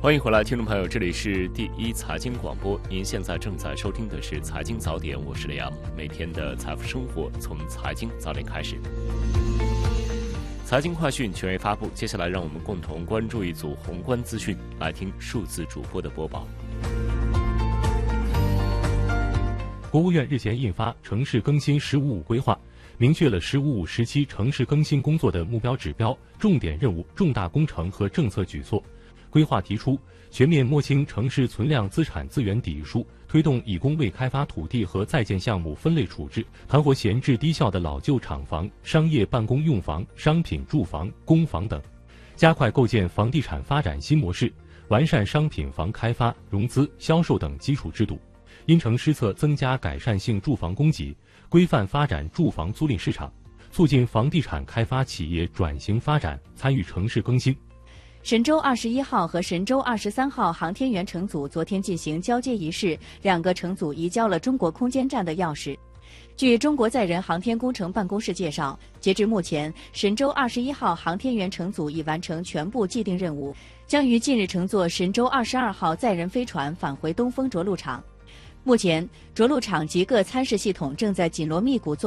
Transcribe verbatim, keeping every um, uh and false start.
欢迎回来，听众朋友，这里是第一财经广播，您现在正在收听的是财经早点，我是雷阳，每天的财富生活从财经早点开始。财经快讯权威发布，接下来让我们共同关注一组宏观资讯，来听数字主播的播报。 国务院日前印发《城市更新“十五五”规划》，明确了“十五五”时期城市更新工作的目标指标、重点任务、重大工程和政策举措。规划提出，全面摸清城市存量资产资源底数，推动以工未开发土地和在建项目分类处置，盘活闲置低效的老旧厂房、商业办公用房、商品住房、公房等，加快构建房地产发展新模式，完善商品房开发、融资、销售等基础制度，因城施策增加改善性住房供给，规范发展住房租赁市场，促进房地产开发企业转型发展，参与城市更新。 神舟二十一号和神舟二十三号航天员乘组昨天进行交接仪式，两个乘组移交了中国空间站的钥匙。据中国载人航天工程办公室介绍，截至目前，神舟二十一号航天员乘组已完成全部既定任务，将于近日乘坐神舟二十二号载人飞船返回东风着陆场。目前，着陆场及各参试系统正在紧锣密鼓做